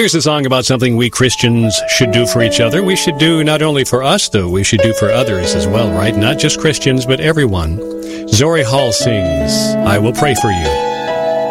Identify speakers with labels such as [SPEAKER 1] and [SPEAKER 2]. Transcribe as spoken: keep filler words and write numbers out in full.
[SPEAKER 1] Here's a song about something we Christians should do for each other. We should do not only for us, though, we should do for others as well, right? Not just Christians, but everyone. Zori Hall sings, I Will Pray For You.